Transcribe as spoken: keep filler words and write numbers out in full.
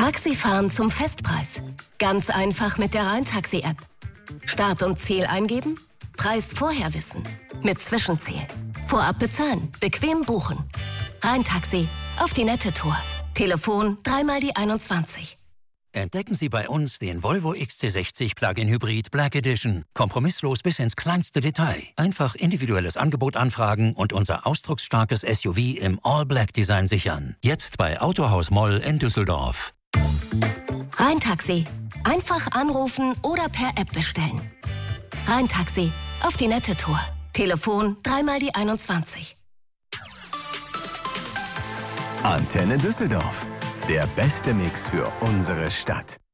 Taxifahren zum Festpreis. Ganz einfach mit der Rhein-Taxi-App. Start und Ziel eingeben, Preis vorher wissen. Mit Zwischenziel. Vorab bezahlen, bequem buchen. Rhein-Taxi, auf die nette Tour. Telefon dreimal die einundzwanzig. Entdecken Sie bei uns den Volvo X C sechzig Plug-in Hybrid Black Edition. Kompromisslos bis ins kleinste Detail. Einfach individuelles Angebot anfragen und unser ausdrucksstarkes S U V im All-Black-Design sichern. Jetzt bei Autohaus Moll in Düsseldorf. Rhein-Taxi. Einfach anrufen oder per App bestellen. Rhein-Taxi, auf die nette Tour. Telefon dreimal die einundzwanzig. Antenne Düsseldorf. Der beste Mix für unsere Stadt.